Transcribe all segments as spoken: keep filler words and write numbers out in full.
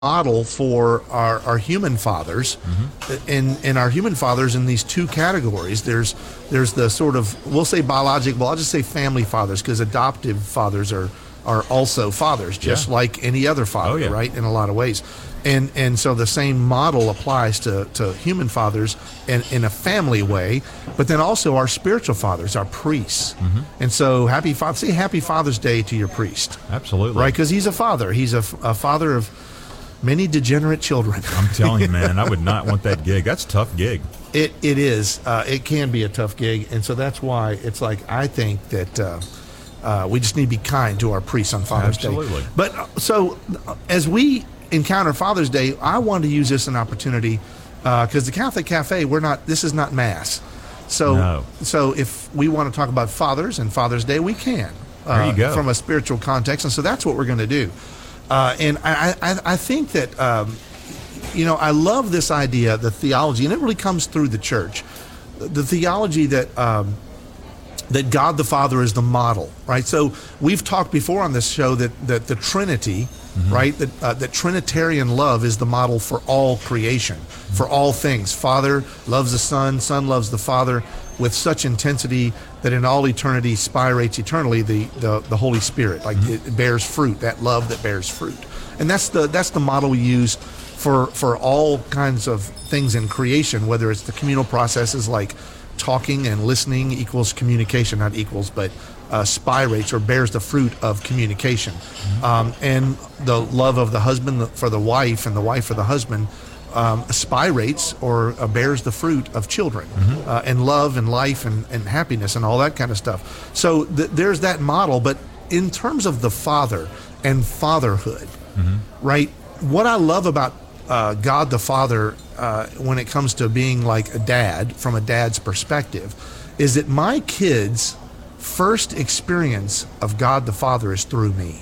model for our, our human fathers, Mm-hmm. and and our human fathers in these two categories. There's there's the sort of, we'll say biological, I'll just say family fathers, because adoptive fathers are are also fathers, just Yeah. like any other father, Oh, yeah. right? In a lot of ways, and and so the same model applies to to human fathers in in a family way, but then also our spiritual fathers, our priests, Mm-hmm. and so happy father, say Happy Father's Day to your priest, Absolutely. right? Because he's a father, he's a, a father of many degenerate children. I'm telling you, man, I would not want that gig. That's a tough gig. It it is. Uh, it can be a tough gig, and so that's why it's like I think that uh, uh, we just need to be kind to our priests on Father's Absolutely. Day. But uh, so uh, as we encounter Father's Day, I wanted to use this as an opportunity because the Catholic Cafe, we're not. This is not Mass. So No. so if we want to talk about fathers and Father's Day, we can. Uh, There you go. From a spiritual context, and so that's what we're going to do. Uh, and I, I, I think that. Um, You know, I love this idea, the theology, and it really comes through the church. The theology that um, that God the Father is the model, right? So we've talked before on this show that, that the Trinity, right, that uh, that Trinitarian love is the model for all creation, for all things. Father loves the Son, Son loves the Father with such intensity that in all eternity spirates eternally the, the, the Holy Spirit, like it bears fruit, that love that bears fruit. And that's the that's the model we use for for all kinds of things in creation, whether it's the communal processes like talking and listening equals communication, not equals, but uh, spirates or bears the fruit of communication. Um, and the love of the husband for the wife and the wife for the husband um, spirates or uh, bears the fruit of children, uh, and love and life and, and happiness and all that kind of stuff. So th- there's that model, but in terms of the father and fatherhood, right? What I love about uh, God the Father uh, when it comes to being like a dad, from a dad's perspective, is that my kids' first experience of God the Father is through me.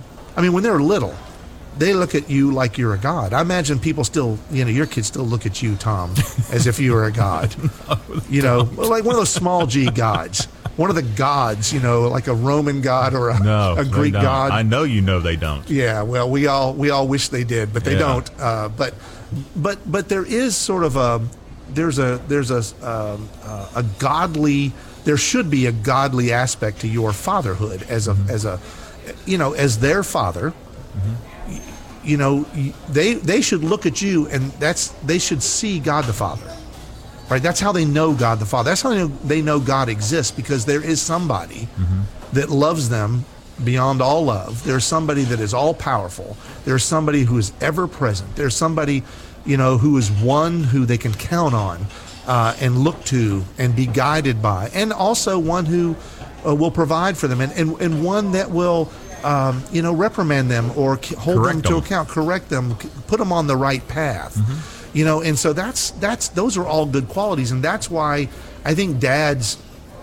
I mean, when they're little, they look at you like you're a god. I imagine people still, you know, your kids still look at you, Tom, as if you were a god. You know, like one of those small G gods. One of the gods, you know, like a Roman god or a, No, a they Greek don't. god. I know you know they don't. Yeah, well, we all we all wish they did, but they Yeah. don't. Uh, but but but there is sort of a there's a there's a um, uh, a godly there should be a godly aspect to your fatherhood as a Mm-hmm. as a you know as their father. y- You know, y- they they should look at you, and that's they should see God the Father. Right, that's how they know God the Father. That's how they know, they know God exists, because there is somebody that loves them beyond all love. There's somebody that is all powerful. There's somebody who is ever present. There's somebody, you know, who is one who they can count on uh, and look to and be guided by, and also one who uh, will provide for them, and, and, and one that will, um, you know, reprimand them or c- hold Correct them to them. account, correct them, c- put them on the right path. You know, and so that's that's those are all good qualities, and that's why I think dads.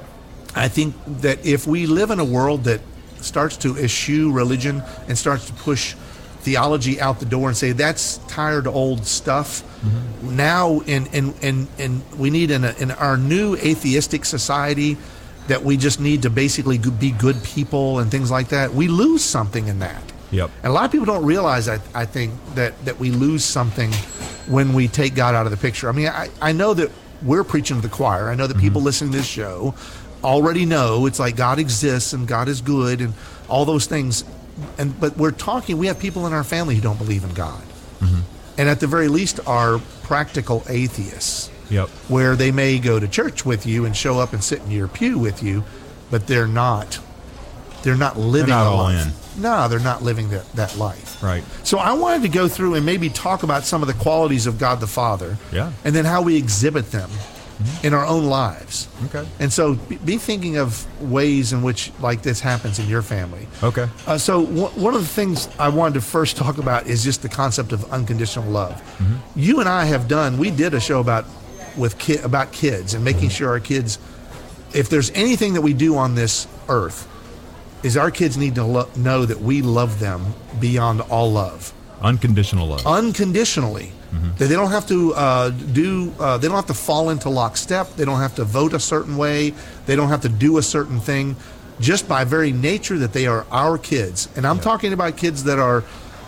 I think that if we live in a world that starts to eschew religion and starts to push theology out the door and say that's tired old stuff, now in in in, in we need in, a, in our new atheistic society that we just need to basically go- be good people and things like that, we lose something in that. Yep. And a lot of people don't realize, I, I think, that, that we lose something when we take God out of the picture. I mean, I, I know that we're preaching to the choir. I know that people listening to this show already know it's like God exists and God is good and all those things. And but we're talking, we have people in our family who don't believe in God. And at the very least are practical atheists, Yep. where they may go to church with you and show up and sit in your pew with you, but they're not they're not living not a all life. in. No, they're not living that, that life. Right. So I wanted to go through and maybe talk about some of the qualities of God the Father, Yeah. and then how we exhibit them in our own lives. Okay. And so be be thinking of ways in which like this happens in your family. Okay. Uh, so w- one of the things I wanted to first talk about is just the concept of unconditional love. You and I have done. We did a show about with ki- about kids and making sure our kids, if there's anything that we do on this earth, is our kids need to lo- know that we love them beyond all love, Unconditional love. unconditionally. That they don't have to uh, do. Uh, they don't have to fall into lockstep. They don't have to vote a certain way. They don't have to do a certain thing. Just by very nature that they are our kids, and I'm talking about kids that are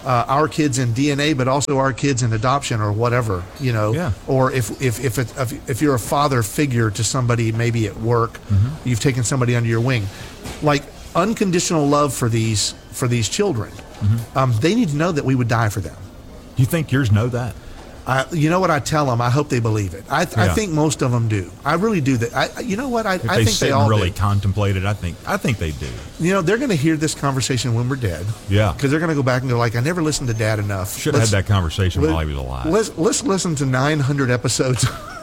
uh, our kids in D N A, but also our kids in adoption or whatever, you know. Yeah. Or if if if, it, if if you're a father figure to somebody maybe at work, mm-hmm. you've taken somebody under your wing, like unconditional love for these for these children. Mm-hmm. Um, they need to know that we would die for them. Do you think yours know that? I, you know what I tell them? I hope they believe it. I, yeah. I think most of them do. I really do. That. I, you know what? I, if I they think sit they all and really do. contemplate it. I think. I think they do. You know, they're going to hear this conversation when we're dead. Yeah. Because they're going to go back and go like, I never listened to Dad enough. Should have had that conversation let, while he was alive. Let's let's listen to nine hundred episodes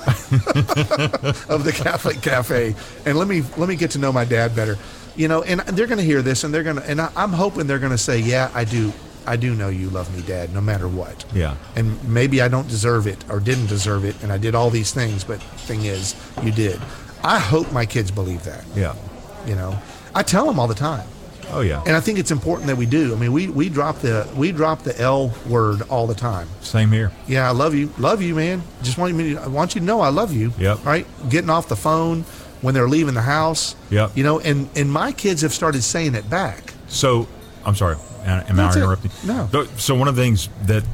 of the Catholic Cafe, and let me let me get to know my dad better. You know, and they're going to hear this, and they're going to, and I, I'm hoping they're going to say, yeah, I do. I do know you love me, Dad, no matter what. Yeah. And maybe I don't deserve it or didn't deserve it, and I did all these things, but thing is, you did. I hope my kids believe that. Yeah. You know, I tell them all the time. Oh yeah. And I think it's important that we do. I mean, we we drop the we drop the L word all the time. Same here. Yeah, I love you, love you, man. Just want you, I want you to know I love you. Yep. Right. Getting off the phone when they're leaving the house. Yep. You know, and and my kids have started saying it back. So I'm sorry. Am I That's interrupting? It. No. So one of the things that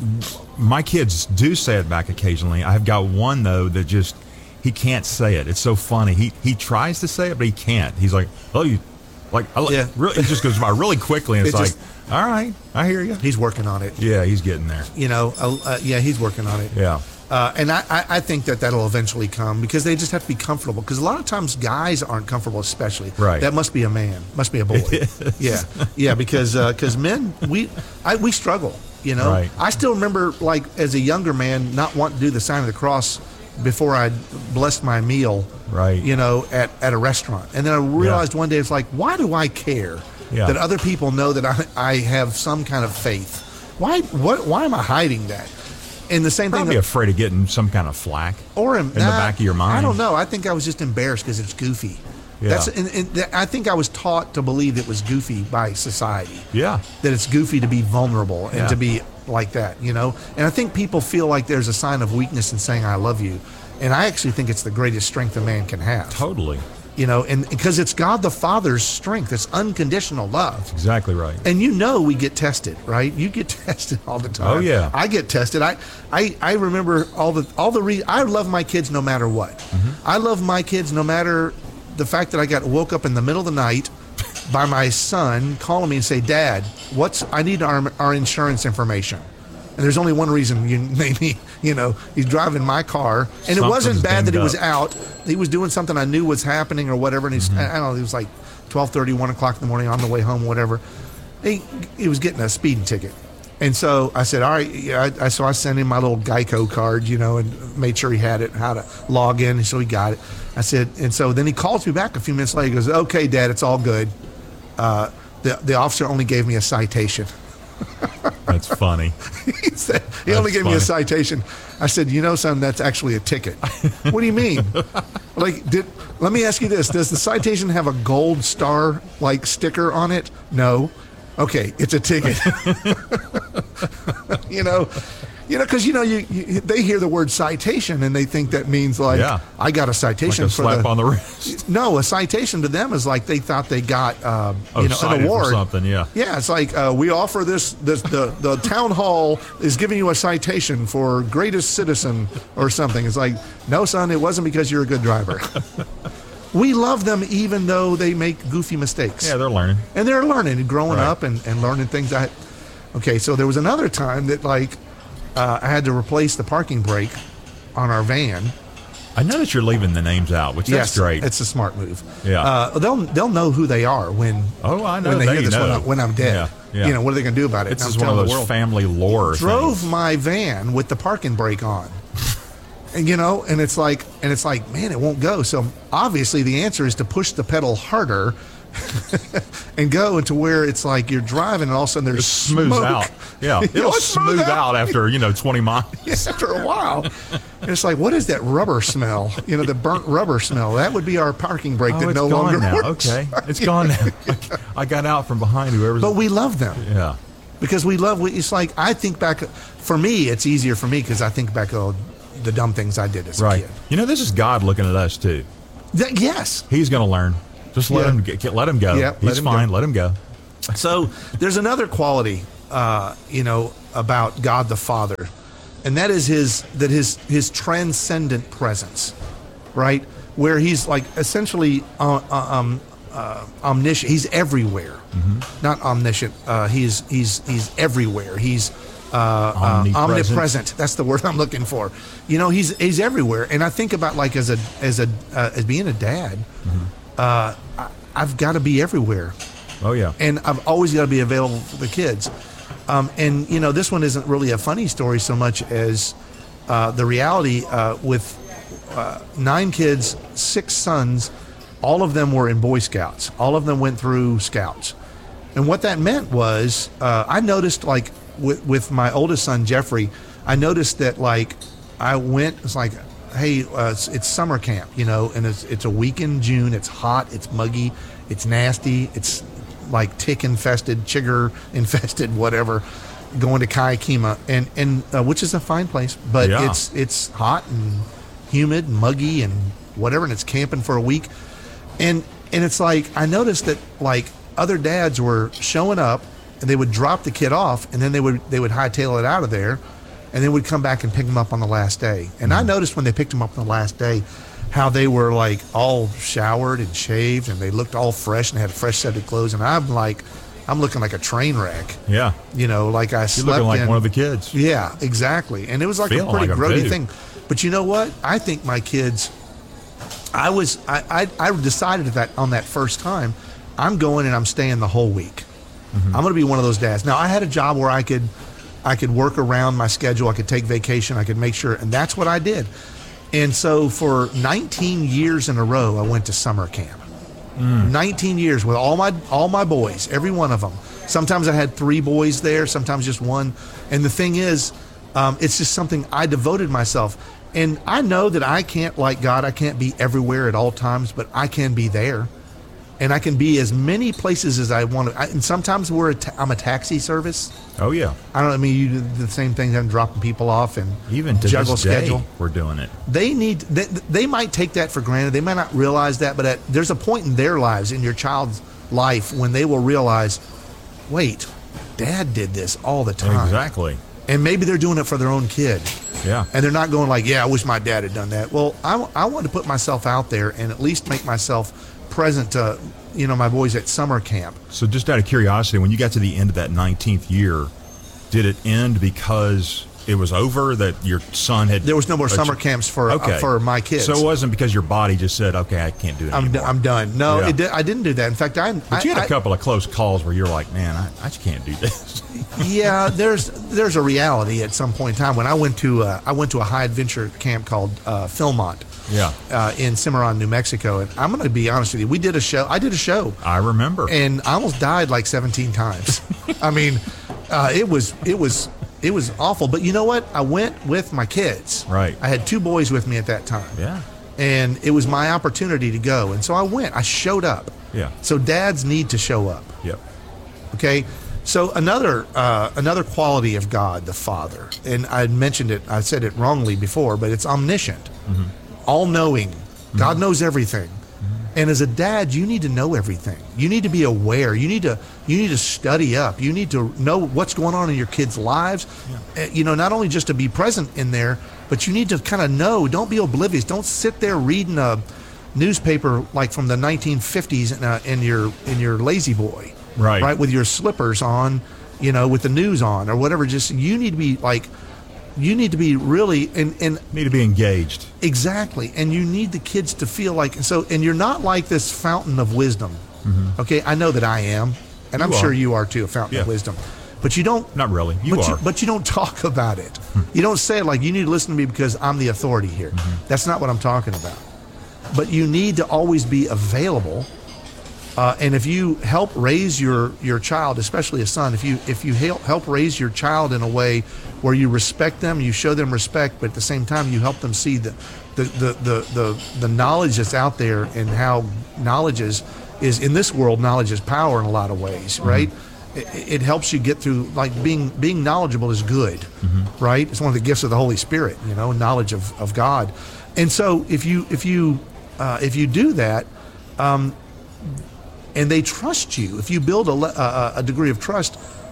my kids do say it back occasionally. I've got one though that just he can't say it. It's so funny. He he tries to say it, but he can't. He's like, "Oh, you like?" I, yeah. Really, it just goes by really quickly, and it's, It just- like, "All right, I hear you." He's working on it. Yeah, he's getting there. You know, uh, uh, yeah, he's working on it. Yeah. Uh, and I, I, I think that that'll eventually come because they just have to be comfortable. Because a lot of times guys aren't comfortable, especially. Right. That must be a man, must be a boy. Yeah, yeah. Because because men we I, we struggle. You know. Right. I still remember like as a younger man not wanting to do the sign of the cross before I blessed my meal. Right. You know, at, at a restaurant, and then I realized Yeah. one day it's like, why do I care Yeah. that other people know that I I have some kind of faith? Why what why am I hiding that? And the same Probably thing. afraid of getting some kind of flack Or in, in the back of your mind. I don't know. I think I was just embarrassed because it's goofy. Yeah. That's and, and th- I think I was taught to believe it was goofy by society. Yeah. That it's goofy to be vulnerable and Yeah. to be like that, you know. And I think people feel like there's a sign of weakness in saying I love you, and I actually think it's the greatest strength a man can have. Totally. You know, and because it's God the Father's strength, it's unconditional love. Exactly right. And you know we get tested, right? You get tested all the time. Oh, yeah. I get tested. I I, I remember all the all the re- I love my kids no matter what. Mm-hmm. I love my kids no matter the fact that I got woke up in the middle of the night by my son calling me and say, "Dad, what's I need our our insurance information." And there's only one reason you made me, you know, he's driving my car. And it wasn't Something's bad that he dinged was up. out. He was doing something I knew was happening or whatever. And he's, Mm-hmm. I don't know, it was like twelve thirty, one o'clock in the morning on the way home, whatever. He, he was getting a speeding ticket. And so I said, all right. Yeah, I, I, so I sent him my little Geico card, you know, and made sure he had it, how to log in. And so he got it. I said, and so then he calls me back a few minutes later. He goes, okay, Dad, it's all good. Uh, the, the officer only gave me a citation. That's funny. he said, he only That's gave me a funny. citation. I said, you know, son, that's actually a ticket. What do you mean? Like, did let me ask you this: does the citation have a gold star like sticker on it? No. Okay, it's a ticket. you know, you know, because you know, you, you they hear the word citation and they think that means like, Yeah. I got a Like citation a for slap the. on the wrist. No, a citation to them is like they thought they got, uh, Oh, you know, an cited for award. something, yeah. Yeah, it's like uh, we offer this. This the the town hall is giving you a citation for greatest citizen or something. It's like, no, son, it wasn't because you're a good driver. We love them even though they make goofy mistakes. Yeah, they're learning. And they're learning and growing Right. up and, and learning things. I, okay, so there was another time that like uh, I had to replace the parking brake on our van. I notice you're leaving the names out, which Yes, that's great. it's a smart move. Yeah. uh, they'll they'll know who they are when Oh, I know. when they, They hear this when, know. I, when I'm dead. Yeah, yeah. You know what are they going to do about it? This I'm is one of telling the those world. family lore Drove things. my van with the parking brake on. And you know, and it's like, and it's like, man, it won't go. So obviously, the answer is to push the pedal harder and go into where it's like you're driving, and all of a sudden there's It smooths smoke. out. Yeah, You know, it'll it's smooth out after, you know, twenty miles. Yes, after a while, and it's like, what is that rubber smell? You know, the burnt rubber smell. That would be our parking brake Oh, that it's no gone longer now. works. Okay, it's gone now. I got out from behind whoever's. But we love them. yeah, Because we love, it's like, I think back, for me, it's easier for me because I think back, oh, the dumb things I did as a right. kid. You know, this is God looking at us too. Th- yes. He's going to learn. Just let Yeah. him get, let him go. Yeah, let He's him fine. go. Let him go. So there's another quality uh, you know, about God the Father, and that is his that his his transcendent presence, right? Where he's like essentially uh, um, uh, omniscient. He's everywhere, mm-hmm. not omniscient. Uh, he's he's he's everywhere. He's uh, omnipresent. Uh, omnipresent. That's the word I'm looking for. You know, he's he's everywhere. And I think about like as a as a uh, as being a dad, mm-hmm. uh, I, I've got to be everywhere. Oh yeah, and I've always got to be available for the kids. Um, and you know, this one isn't really a funny story so much as uh, the reality uh, with. Uh, nine kids, six sons, all of them were in Boy Scouts. All of them went through Scouts. And what that meant was, uh, I noticed like with, with my oldest son, Jeffrey, I noticed that like I went, it's like, hey, uh, it's, it's summer camp, you know, and it's, it's a week in June. It's hot, it's muggy, it's nasty, it's like tick infested, chigger infested, whatever, going to Kayakima, and, and uh, which is a fine place, but yeah. it's it's hot and humid and muggy and whatever, and it's camping for a week, and and it's like I noticed that like other dads were showing up and they would drop the kid off and then they would they would hightail it out of there, and then would come back and pick him up on the last day. And mm-hmm. I noticed when they picked him up on the last day how they were like all showered and shaved and they looked all fresh and had a fresh set of clothes, and I'm like I'm looking like a train wreck. Yeah, you know, like I You're slept looking like in, one of the kids. Yeah, exactly. And it was like Feeling a pretty like a grody baby. thing. But you know what? I think my kids, I was, I, I, I decided that on that first time, I'm going and I'm staying the whole week. Mm-hmm. I'm going to be one of those dads. Now I had a job where I could, I could work around my schedule. I could take vacation. I could make sure, and that's what I did. And so for nineteen years in a row, I went to summer camp. Mm. nineteen years with all my all my boys, every one of them. Sometimes I had three boys there, sometimes just one. And the thing is, um, it's just something I devoted myself. And I know that I can't, like God, I can't be everywhere at all times, but I can be there. And I can be as many places as I want to. I, and sometimes we're a ta- I'm a taxi service. Oh yeah. I don't know, I mean, you do the same thing, I'm dropping people off and even to juggle this day, schedule. We're doing it. They need, they, they might take that for granted. They might not realize that, but at, there's a point in their lives, in your child's life, when they will realize, wait, Dad did this all the time. Exactly. And maybe they're doing it for their own kid. Yeah. And they're not going like, yeah, I wish my dad had done that. Well, I, I want to put myself out there and at least make myself present to, you know, my boys at summer camp. So just out of curiosity, when you got to the end of that nineteenth year, did it end because it was over, that your son had... There was no more summer camps for okay. uh, for my kids. So it wasn't because your body just said, okay, I can't do it I'm, anymore. d- I'm done. No, Yeah. it di- I didn't do that. In fact, I... But you had I, a couple of close calls where you're like, man, I, I just can't do this. yeah, there's there's a reality at some point in time when I went to uh, I went to a high adventure camp called uh, Philmont. Yeah. Uh, in Cimarron, New Mexico, and I'm going to be honest with you. We did a show. I did a show. I remember. And I almost died like seventeen times. I mean, uh, it was it was it was awful. But you know what? I went with my kids. Right. I had two boys with me at that time. Yeah. And it was my opportunity to go, and so I went. I showed up. Yeah. So dads need to show up. Yep. Okay. So another uh, another quality of God, the Father, and I mentioned it. I said it wrongly before, but it's omniscient, mm-hmm. all-knowing. Mm-hmm. God knows everything. Mm-hmm. And as a dad, you need to know everything. You need to be aware. You need to you need to study up. You need to know what's going on in your kids' lives. Yeah. Uh, you know, not only just to be present in there, but you need to kind of know. Don't be oblivious. Don't sit there reading a newspaper like from the nineteen fifties in, uh, in your in your lazy boy. Right. Right, with your slippers on, you know, with the news on or whatever. Just you need to be like, you need to be really and and need to be engaged. Exactly, and you need the kids to feel like so. And you're not like this fountain of wisdom. Mm-hmm. Okay, I know that I am, and You I'm are. sure you are too, a fountain Yeah. of wisdom. But you don't. Not really. You but are. You, but you don't talk about it. You don't say it like you need to listen to me because I'm the authority here. Mm-hmm. That's not what I'm talking about. But you need to always be available. Uh, and if you help raise your, your child, especially a son, if you if you help help raise your child in a way where you respect them, you show them respect, but at the same time you help them see the the the the, the, the knowledge that's out there and how knowledge is, is in this world, knowledge is power in a lot of ways, right? Mm-hmm. It, it helps you get through, like being being knowledgeable is good, mm-hmm. right? It's one of the gifts of the Holy Spirit, you know, knowledge of, of God. And so if you if you uh, if you do that, um, and they trust you. If you build a, a, a degree of trust,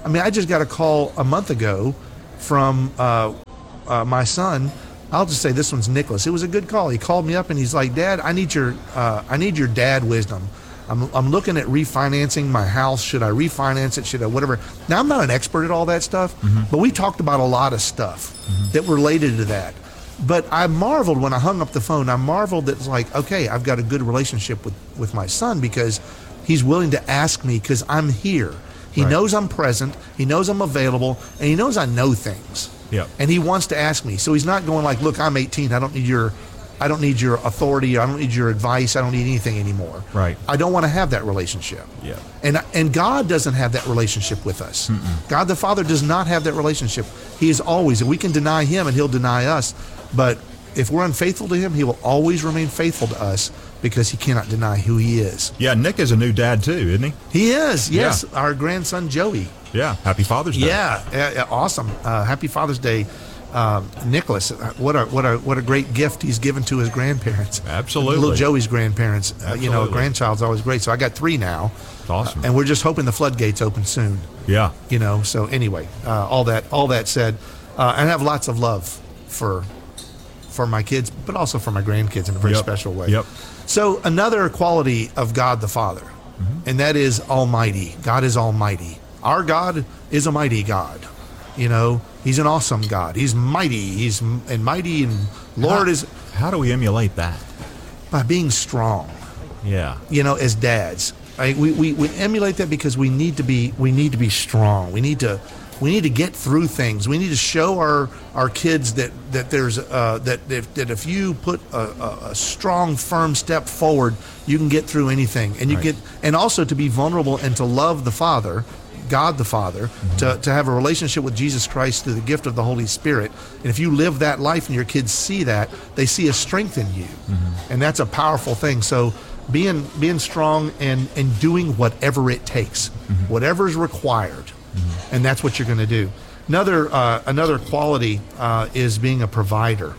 I mean, I just got a call a month ago from uh, uh, my son. I'll just say this one's Nicholas. It was a good call. He called me up and he's like, Dad, I need your uh, I need your dad wisdom. I'm I'm looking at refinancing my house. Should I refinance it? Should I whatever? Now, I'm not an expert at all that stuff, mm-hmm. but we talked about a lot of stuff mm-hmm. that related to that. But I marveled when I hung up the phone. I marveled that it's like, okay, I've got a good relationship with, with my son because he's willing to ask me because I'm here. He right. knows I'm present. He knows I'm available, and he knows I know things. Yep. And he wants to ask me. So he's not going like, look, I'm eighteen. I don't need your I don't need your authority. I don't need your advice. I don't need anything anymore. Right. I don't want to have that relationship. Yeah. And and God doesn't have that relationship with us. Mm-mm. God the Father does not have that relationship. He is always, and we can deny him and he'll deny us. But if we're unfaithful to him, he will always remain faithful to us because he cannot deny who he is. Yeah, Nick is a new dad too, isn't he? He is, yes. Yeah. Our grandson, Joey. Yeah, happy Father's Day. Yeah, uh, awesome. Uh, happy Father's Day, uh, Nicholas. What a what a what a great gift he's given to his grandparents. Absolutely, little Joey's grandparents. Uh, you know, a Absolutely. grandchild's always great. So I got three now. It's awesome, uh, and we're just hoping the floodgates open soon. Yeah, you know. So anyway, uh, all that all that said, uh, I have lots of love for for my kids, but also for my grandkids in a very Yep. special way. Yep. So another quality of God the Father, mm-hmm. and that is Almighty. God is Almighty. Our God is a mighty God. You know, he's an awesome God. He's mighty. He's m- and mighty, and Lord how, is How do we emulate that? by being strong. Yeah. You know, as dads, right? we, we we emulate that because we need to be we need to be strong. We need to we need to get through things. We need to show our our kids that that there's uh, that if, that if you put a, a, a strong, firm step forward, you can get through anything. And you Right. get and also to be vulnerable and to love the Father. God the Father, mm-hmm. to, to have a relationship with Jesus Christ through the gift of the Holy Spirit. And if you live that life and your kids see that, they see a strength in you. Mm-hmm. And that's a powerful thing. So being being strong and, and doing whatever it takes, mm-hmm. whatever is required. Mm-hmm. And that's what you're going to do. Another uh, another quality uh, is being a provider.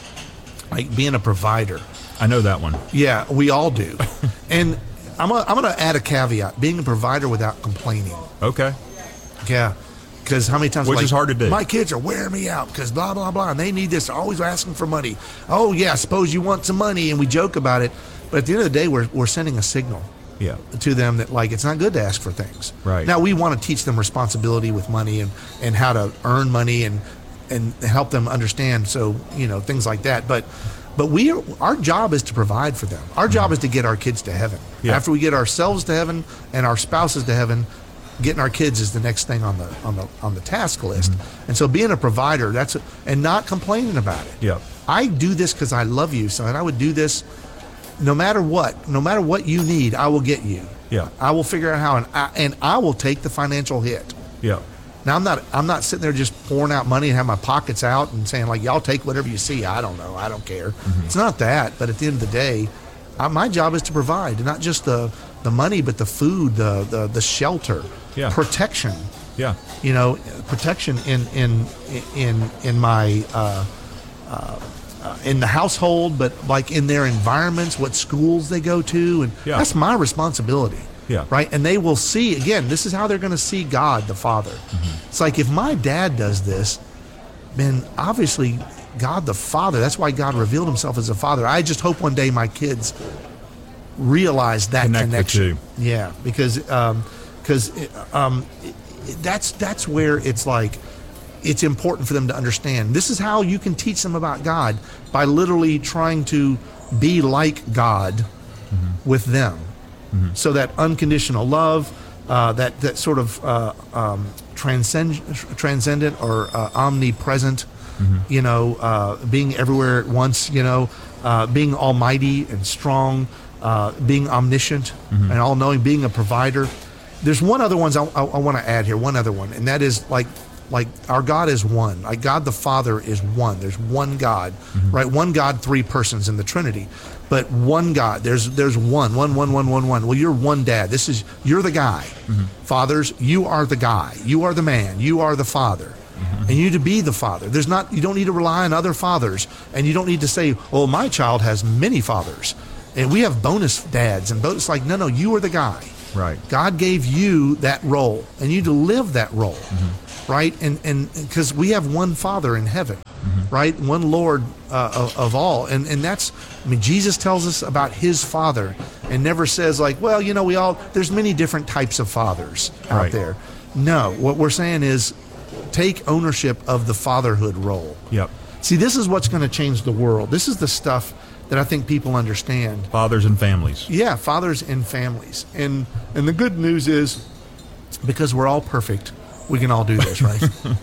Like being a provider. I know that one. Yeah, we all do. And I'm gonna, I'm going to add a caveat: being a provider without complaining. Okay. Yeah, because how many times? Which like, is hard to do. My kids are wearing me out because blah blah blah, and they need this. They're always asking for money. Oh yeah, suppose you want some money, and we joke about it. But at the end of the day, we're we're sending a signal. Yeah. To them that like it's not good to ask for things. Right. Now we want to teach them responsibility with money and, and how to earn money and and help them understand. So you know things like that. But but we are, our job is to provide for them. Our job mm-hmm. is to get our kids to heaven. Yeah. After we get ourselves to heaven and our spouses to heaven, getting our kids is the next thing on the on the on the task list. Mm-hmm. And so being a provider, that's a, and not complaining about it. Yeah. I do this because I love you, son. I would do this no matter what. No matter what you need, I will get you. Yeah. I will figure out how, and I, and I will take the financial hit. Yeah. Now I'm not I'm not sitting there just pouring out money and have my pockets out and saying like y'all take whatever you see. I don't know. I don't care. Mm-hmm. It's not that. But at the end of the day, I, my job is to provide, not just the the money, but the food, the the, the shelter, yeah. protection. Yeah. You know, protection in in in in my uh, uh, uh, in the household, but like in their environments, what schools they go to, and yeah. that's my responsibility. Yeah. Right. And they will see, again, this is how they're going to see God the Father. Mm-hmm. It's like if my dad does this, then obviously God the Father, that's why God revealed himself as a father. I just hope one day my kids realize that Connect connection. the two. Yeah. Because um, cause, um, it, it, that's, that's where it's like, it's important for them to understand. This is how you can teach them about God, by literally trying to be like God mm-hmm. with them. Mm-hmm. So that unconditional love, uh, that that sort of uh, um, transcend, transcendent or uh, omnipresent, mm-hmm. you know, uh, being everywhere at once, you know, uh, being almighty and strong, uh, being omniscient mm-hmm. and all-knowing, being a provider. There's one other ones I, I, I want to add here, one other one, and that is like, like our God is one. Like God the Father is one. There's one God, mm-hmm. right? One God, three persons in the Trinity, but one God. There's there's one, one, one, one, one, one. Well, you're one dad. This is you're the guy. Mm-hmm. Fathers, you are the guy. You are the man. You are the father, mm-hmm. and you need to be the father. There's not. You don't need to rely on other fathers, and you don't need to say, "Oh, my child has many fathers, and we have bonus dads." And bonus, like, no, no, you are the guy. Right. God gave you that role, and you to live that role, mm-hmm. right? And and because we have one Father in heaven, mm-hmm. right? One Lord uh, of, of all, and and that's, I mean, Jesus tells us about His Father, and never says like, well, you know, we all there's many different types of fathers out Right. there. No, what we're saying is, take ownership of the fatherhood role. Yep. See, this is what's going to change the world. This is the stuff that I think people understand. Fathers and families. Yeah, fathers and families. And and the good news is, because we're all perfect, we can all do this, right?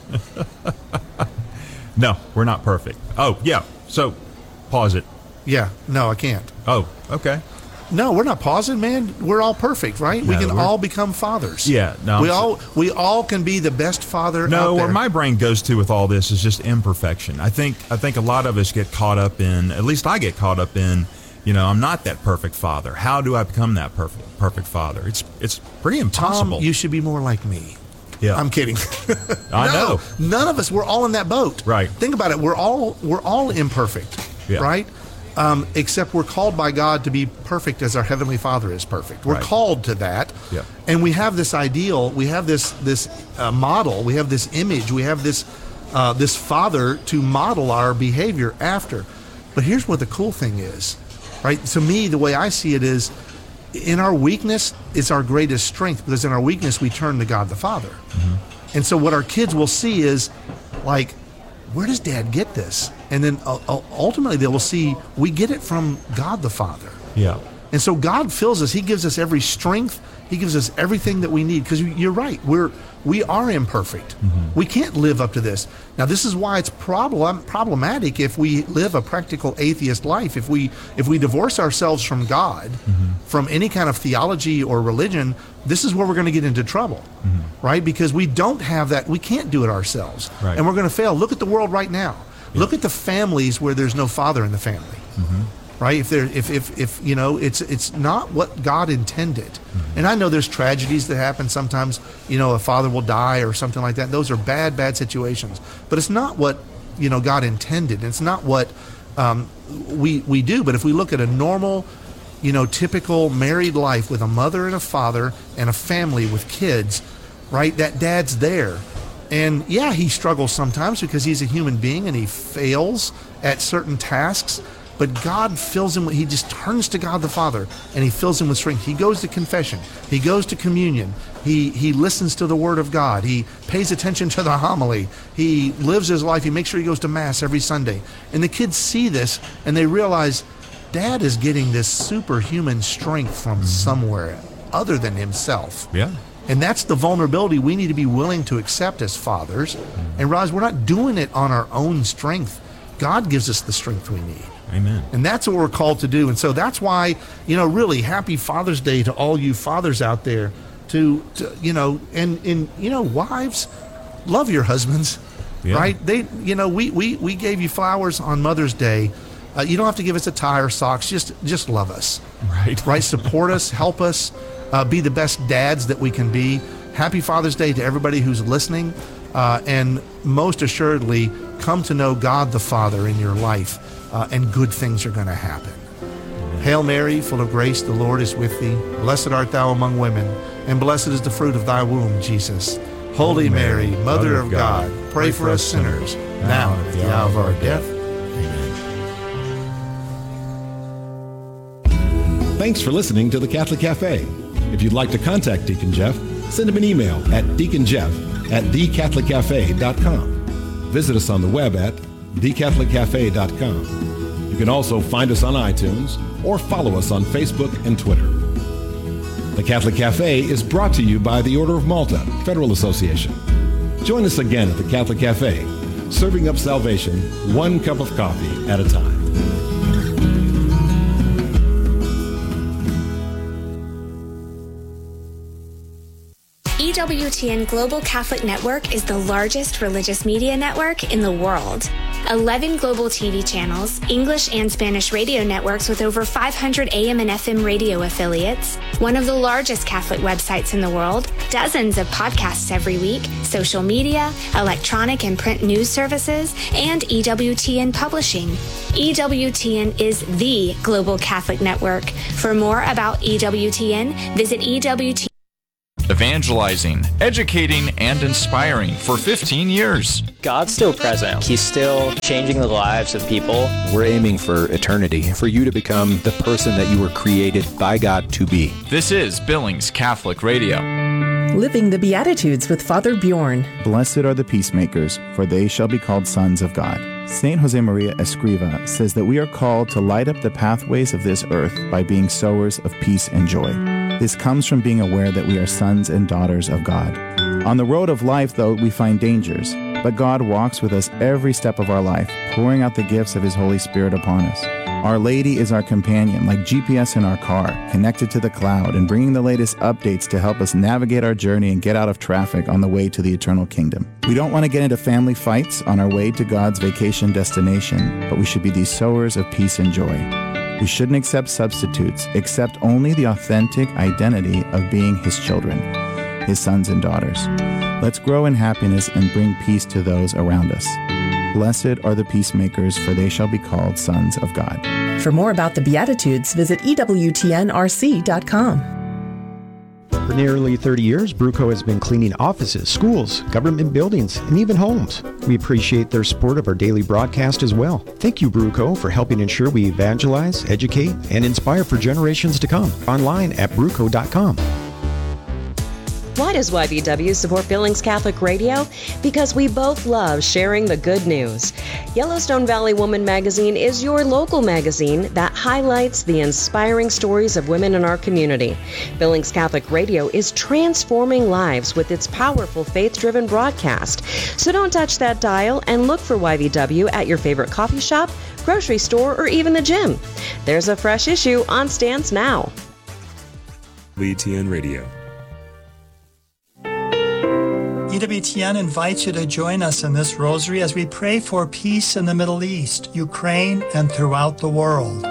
No, we're not perfect. Oh, yeah. So, pause it. Yeah, no, I can't. Oh, okay. No, we're not pausing, man. We're all perfect, right? we No, can we're- all become fathers. Yeah, no, We I'm all we all can be the best father out No, there. where my brain goes to with all this is just imperfection. I think I think a lot of us get caught up in, at least I get caught up in, you know, I'm not that perfect father. How do I become that perfect perfect father? It's it's pretty impossible. Tom, you should be more like me. yeah. I'm kidding. I No, know. none of us. We're all in that boat. Right. Think about it. We're all we're all imperfect. Yeah. Right. Um, except we're called by God to be perfect as our Heavenly Father is perfect. We're Right. called to that. Yeah. And we have this ideal. We have this this uh, model. We have this image. We have this uh, this Father to model our behavior after. But here's what the cool thing is, right? To me, the way I see it is, in our weakness is our greatest strength, because in our weakness we turn to God the Father. Mm-hmm. And so what our kids will see is, like, where does Dad get this? And then uh, uh, ultimately they will see we get it from God the Father. yeah. And so God fills us. He gives us every strength. He gives us everything that we need. Because you're right, we're we are imperfect. Mm-hmm. We can't live up to this. Now, this is why it's problem problematic if we live a practical atheist life. If we if we divorce ourselves from God, mm-hmm. from any kind of theology or religion, this is where we're going to get into trouble, mm-hmm. right? Because we don't have that. We can't do it ourselves, Right. and we're going to fail. Look at the world right now. Yeah. Look at the families where there's no father in the family. Mm-hmm. Right? If there, if, if, if you know, it's it's not what God intended. Mm-hmm. And I know there's tragedies that happen sometimes. You know, a father will die or something like that. Those are bad, bad situations. But it's not what you know God intended. It's not what um, we we do. But if we look at a normal, you know, typical married life with a mother and a father and a family with kids, right? That dad's there. And yeah, he struggles sometimes because he's a human being and he fails at certain tasks. But God fills him, he just turns to God the Father and he fills him with strength. He goes to confession. He goes to communion. He he listens to the Word of God. He pays attention to the homily. He lives his life. He makes sure he goes to Mass every Sunday. And the kids see this and they realize, Dad is getting this superhuman strength from somewhere other than himself. Yeah. And that's the vulnerability we need to be willing to accept as fathers and realize we're not doing it on our own strength. God gives us the strength we need. Amen. And that's what we're called to do. And so that's why, you know, really happy Father's Day to all you fathers out there to, to you know, and, and, you know, wives, love your husbands, Yeah. right? They, you know, we, we, we gave you flowers on Mother's Day. Uh, you don't have to give us a tie or socks. Just, just love us, Right. right? Support us, help us, uh, be the best dads that we can be. Happy Father's Day to everybody who's listening. Uh, and most assuredly, come to know God the Father in your life. Uh, and good things are going to happen. Amen. Hail Mary, full of grace, the Lord is with thee. Blessed art thou among women, and blessed is the fruit of thy womb, Jesus. Holy Mary, Mary Mother of God, God, pray for us sinners, now and at the hour of our death. Amen. Thanks for listening to the Catholic Cafe. If you'd like to contact Deacon Jeff, send him an email at deaconjeff at the catholic cafe dot com. Visit us on the web at the catholic cafe dot com. You can also find us on iTunes or follow us on Facebook and Twitter. The Catholic Cafe is brought to you by the Order of Malta Federal Association. Join us again at the Catholic Cafe, serving up salvation one cup of coffee at a time. E W T N Global Catholic Network is the largest religious media network in the world. eleven global T V channels, English and Spanish radio networks with over five hundred A M and F M radio affiliates, one of the largest Catholic websites in the world, dozens of podcasts every week, social media, electronic and print news services, and E W T N Publishing. E W T N is the global Catholic network. For more about E W T N, visit E W T N. Evangelizing, educating, and inspiring for fifteen years. God's still present. He's still changing the lives of people. We're aiming for eternity, for you to become the person that you were created by God to be. This is Billings Catholic Radio. Living the Beatitudes with Father Bjorn. Blessed are the peacemakers, for they shall be called sons of God. Saint Josemaria Escriva says that we are called to light up the pathways of this earth by being sowers of peace and joy. This comes from being aware that we are sons and daughters of God. On the road of life, though, we find dangers, but God walks with us every step of our life, pouring out the gifts of His Holy Spirit upon us. Our Lady is our companion, like G P S in our car, connected to the cloud and bringing the latest updates to help us navigate our journey and get out of traffic on the way to the eternal kingdom. We don't want to get into family fights on our way to God's vacation destination, but we should be these sowers of peace and joy. We shouldn't accept substitutes, accept only the authentic identity of being His children, His sons and daughters. Let's grow in happiness and bring peace to those around us. Blessed are the peacemakers, for they shall be called sons of God. For more about the Beatitudes, visit E W T N R C dot com. For nearly thirty years, Bruco has been cleaning offices, schools, government buildings, and even homes. We appreciate their support of our daily broadcast as well. Thank you, Bruco, for helping ensure we evangelize, educate, and inspire for generations to come. Online at bruco dot com. Why does Y B W support Billings Catholic Radio? Because we both love sharing the good news. Yellowstone Valley Woman Magazine is your local magazine that highlights the inspiring stories of women in our community. Billings Catholic Radio is transforming lives with its powerful faith-driven broadcast. So don't touch that dial and look for Y B W at your favorite coffee shop, grocery store, or even the gym. There's a fresh issue on stands now. W T N Radio. E W T N invites you to join us in this rosary as we pray for peace in the Middle East, Ukraine, and throughout the world.